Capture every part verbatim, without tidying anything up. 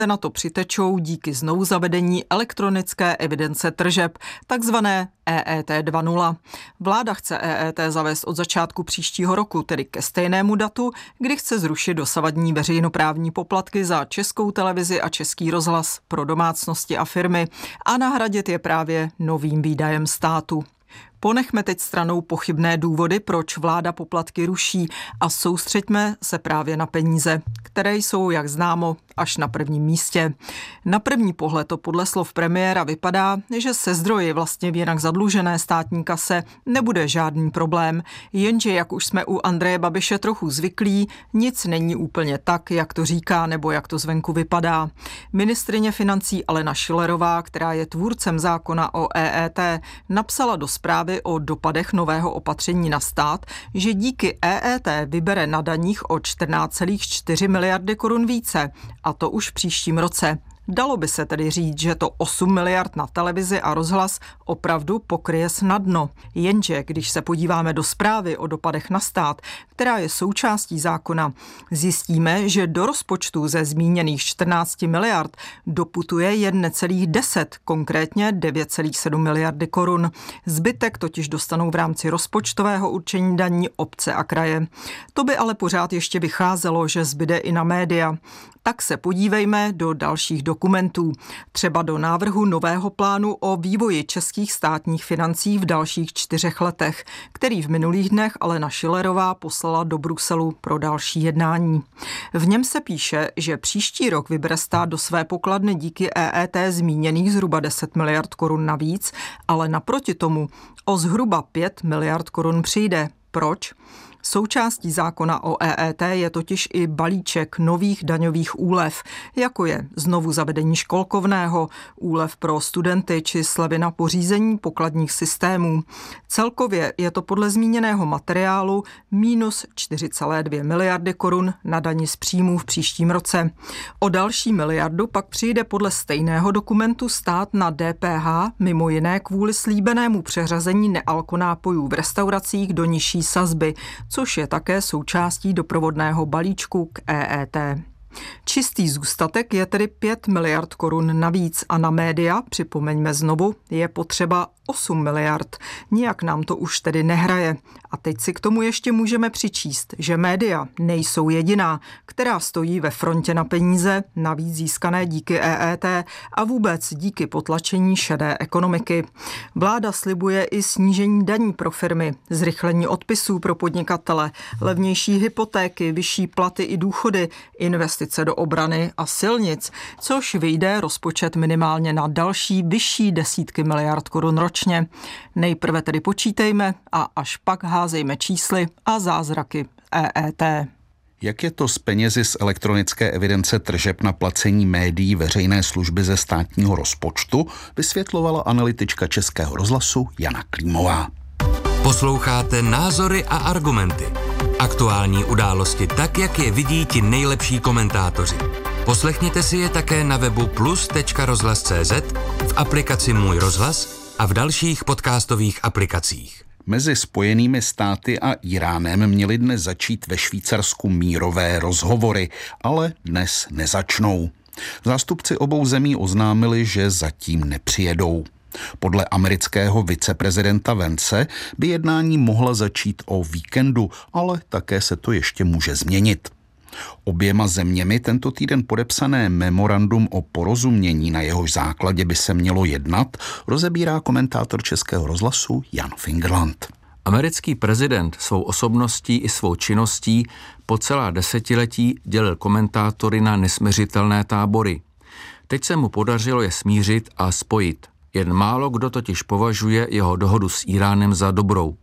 na to přitečou díky znovu zavedení elektronické evidence tržeb, takzvané E E T dva tečka nula. Vláda chce E E T zavést od začátku příštího roku, tedy ke stejnému datu, kdy chce zrušit dosavadní veřejnoprávní poplatky za Českou televizi a Český rozhlas pro domácnosti a firmy a nahradit je právě novým výdajem státu. Ponechme teď stranou pochybné důvody, proč vláda poplatky ruší a soustřeďme se právě na peníze, které jsou, jak známo, až na prvním místě. Na první pohled to podle slov premiéra vypadá, že se zdroji vlastně v jinak zadlužené státní kase nebude žádný problém, jenže jak už jsme u Andreje Babiše trochu zvyklí, nic není úplně tak, jak to říká nebo jak to zvenku vypadá. Ministryně financí Alena Schillerová, která je tvůrcem zákona o E E T, napsala do zprávy o dopadech nového opatření na stát, že díky E E T vybere na daních o čtrnáct celá čtyři miliardy korun více, a to už v příštím roce. Dalo by se tedy říct, že to osm miliard na televizi a rozhlas opravdu pokryje snadno. Jenže když se podíváme do zprávy o dopadech na stát, která je součástí zákona, zjistíme, že do rozpočtu ze zmíněných čtrnáct miliard doputuje jen necelých deset, konkrétně devět celá sedm miliardy korun. Zbytek totiž dostanou v rámci rozpočtového určení daní obce a kraje. To by ale pořád ještě vycházelo, že zbyde i na média. Tak se podívejme do dalších dokumentů, třeba do návrhu nového plánu o vývoji českých státních financí v dalších čtyřech letech, který v minulých dnech Alena Schillerová poslala do Bruselu pro další jednání. V něm se píše, že příští rok vybere stát do své pokladny díky E E T zmíněných zhruba deset miliard korun navíc, ale naproti tomu o zhruba pět miliard korun přijde. Proč? Součástí zákona o E E T je totiž i balíček nových daňových úlev, jako je znovu zavedení školkovného, úlev pro studenty či slevy na pořízení pokladních systémů. Celkově je to podle zmíněného materiálu minus čtyři celá dvě miliardy korun na dani z příjmů v příštím roce. O další miliardu pak přijde podle stejného dokumentu stát na D P H, mimo jiné kvůli slíbenému přeřazení nealkonápojů v restauracích do nižší sazby, což je také součástí doprovodného balíčku k E E T. Čistý zůstatek je tedy pět miliard korun navíc a na média, připomeňme znovu, je potřeba osm miliard. Nijak nám to už tedy nehraje. A teď si k tomu ještě můžeme přičíst, že média nejsou jediná, která stojí ve frontě na peníze, navíc získané díky E E T a vůbec díky potlačení šedé ekonomiky. Vláda slibuje i snížení daní pro firmy, zrychlení odpisů pro podnikatele, levnější hypotéky, vyšší platy i důchody, investice do obrany a silnic, což vyjde rozpočet minimálně na další vyšší desítky miliard korun ročně. Nejprve tedy počítejme a až pak házejme čísly a zázraky E E T. Jak je to s penězi z elektronické evidence tržeb na placení médií veřejné služby ze státního rozpočtu, vysvětlovala analytička Českého rozhlasu Jana Klímová. Posloucháte Názory a argumenty. Aktuální události tak, jak je vidí ti nejlepší komentátoři. Poslechněte si je také na webu plus tečka rozhlas tečka cé zet, v aplikaci Můj rozhlas a v dalších podcastových aplikacích. Mezi Spojenými státy a Iránem měly dnes začít ve Švýcarsku mírové rozhovory, ale dnes nezačnou. Zástupci obou zemí oznámili, že zatím nepřijedou. Podle amerického viceprezidenta Vance by jednání mohla začít o víkendu, ale také se to ještě může změnit. Oběma zeměmi tento týden podepsané memorandum o porozumění, na jehož základě by se mělo jednat, rozebírá komentátor Českého rozhlasu Jan Fingerland. Americký prezident svou osobností i svou činností po celá desetiletí dělil komentátory na nesmiřitelné tábory. Teď se mu podařilo je smířit a spojit. Jen málo kdo totiž považuje jeho dohodu s Íránem za dobrou.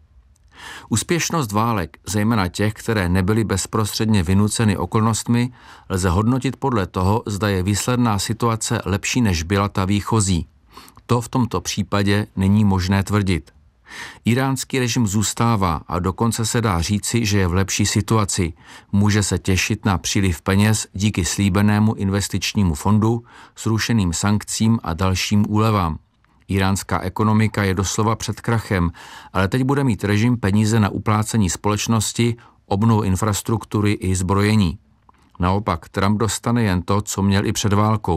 Úspěšnost válek, zejména těch, které nebyly bezprostředně vynuceny okolnostmi, lze hodnotit podle toho, zda je výsledná situace lepší než byla ta výchozí. To v tomto případě není možné tvrdit. Iránský režim zůstává a dokonce se dá říci, že je v lepší situaci. Může se těšit na příliv peněz díky slíbenému investičnímu fondu, zrušeným sankcím a dalším úlevám. Iránská ekonomika je doslova před krachem, ale teď bude mít režim peníze na uplácení společnosti, obnovu infrastruktury i zbrojení. Naopak Trump dostane jen to, co měl i před válkou.